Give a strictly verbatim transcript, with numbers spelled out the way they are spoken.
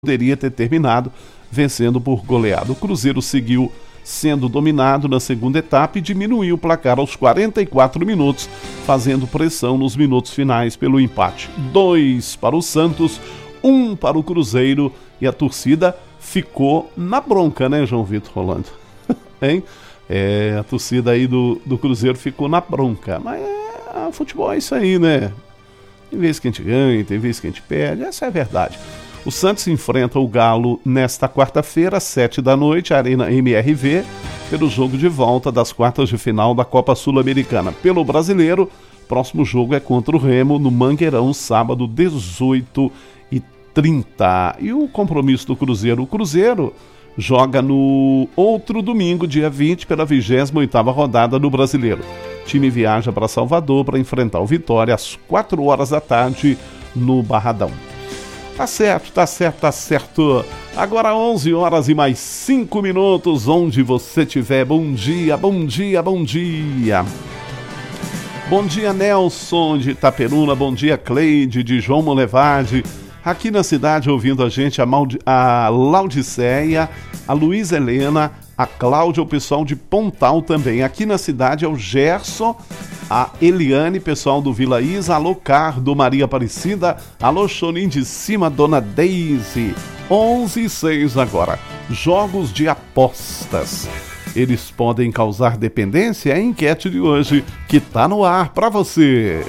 poderia ter terminado vencendo por goleada. O Cruzeiro seguiu sendo dominado na segunda etapa e diminuiu o placar aos quarenta e quatro minutos, fazendo pressão nos minutos finais pelo empate. Dois para o Santos, um para o Cruzeiro, e a torcida ficou na bronca, né, João Vitor Rolando? Hein? É, a torcida aí do, do Cruzeiro ficou na bronca. Mas é, futebol é isso aí, né? Tem vezes que a gente ganha, tem vezes que a gente perde, essa é a verdade. O Santos enfrenta o Galo nesta quarta-feira, às sete da noite, Arena M R V, pelo jogo de volta das quartas de final da Copa Sul-Americana. Pelo Brasileiro, próximo jogo é contra o Remo, no Mangueirão, sábado, dezoito e trinta. E o compromisso do Cruzeiro? O Cruzeiro joga no outro domingo, dia vinte, pela vigésima oitava rodada do Brasileiro. O time viaja para Salvador para enfrentar o Vitória às quatro horas da tarde no Barradão. Tá certo, tá certo, tá certo. Agora onze horas e mais cinco minutos, onde você estiver. Bom dia, bom dia, bom dia. Bom dia, Nelson de Itaperuna. Bom dia, Cleide de João Molevade. Aqui na cidade ouvindo a gente a, Maldi, a Laudiceia, a Luísa Helena, a Cláudia, o pessoal de Pontal também. Aqui na cidade é o Gerson, a Eliane, pessoal do Vila Isa, alô Cardo, Maria Aparecida, alô Chonim de Cima, Dona Deise. onze e seis agora. Jogos de apostas. Eles podem causar dependência? É a enquete de hoje que tá no ar para você.